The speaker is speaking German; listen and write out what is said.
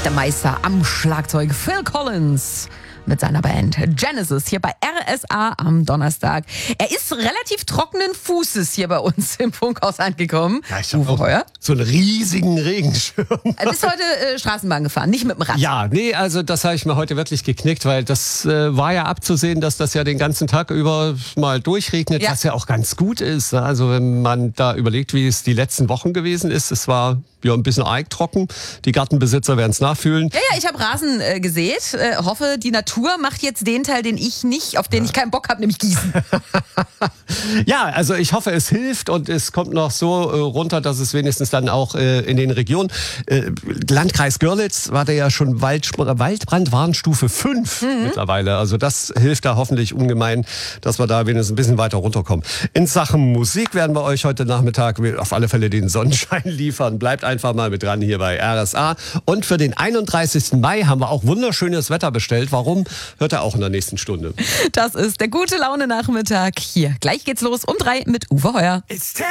Der Meister am Schlagzeug Phil Collins mit seiner Band Genesis hier bei RSA am Donnerstag. Er ist relativ trockenen Fußes hier bei uns im Funkhaus angekommen. Ja, ich habe auch so einen riesigen Regenschirm. Du bist heute Straßenbahn gefahren, nicht mit dem Rad. Ja, nee, also das habe ich mir heute wirklich geknickt, weil das war ja abzusehen, dass das ja den ganzen Tag über mal durchregnet, was ja auch ganz gut ist. Also wenn man da überlegt, wie es die letzten Wochen gewesen ist, es war ja ein bisschen arg trocken. Die Gartenbesitzer werden es nachfühlen. Ja, ich habe Rasen gesät. Hoffe, die Natur macht jetzt den Teil, den ich nicht, auf den ich keinen Bock habe, nämlich gießen. Ja, also ich hoffe, es hilft und es kommt noch so runter, dass es wenigstens dann auch in den Regionen, Landkreis Görlitz war der ja schon Waldbrandwarnstufe 5 mittlerweile. Also das hilft da hoffentlich ungemein, dass wir da wenigstens ein bisschen weiter runterkommen. In Sachen Musik werden wir euch heute Nachmittag auf alle Fälle den Sonnenschein liefern. Bleibt einfach mal mit dran hier bei RSA. Und für den 31. Mai haben wir auch wunderschönes Wetter bestellt. Warum? Hört ihr auch in der nächsten Stunde. Das ist der gute Laune Nachmittag hier. Gleich geht's los um 3 mit Uwe Heuer.